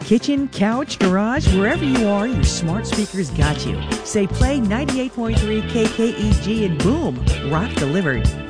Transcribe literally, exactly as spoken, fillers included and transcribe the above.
Kitchen, couch, garage, wherever you are, your smart speakers got you. Say play ninety-eight point three K K E G and boom, rock delivered.